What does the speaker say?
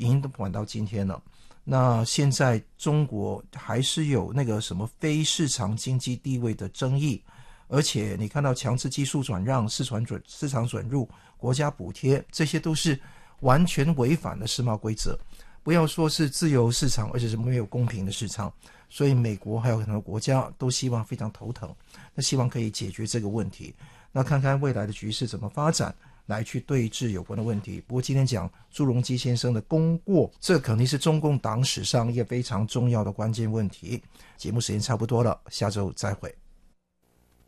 经玩到今天了。那现在中国还是有那个什么非市场经济地位的争议，而且你看到强制技术转让、市场准入、国家补贴，这些都是完全违反了世贸规则。不要说是自由市场，而且是没有公平的市场。所以美国还有很多国家都希望非常头疼，那希望可以解决这个问题。那看看未来的局势怎么发展，来去对峙有关的问题。不过今天讲朱镕基先生的功过，这肯定是中共党史上一个非常重要的关键问题。节目时间差不多了，下周再会。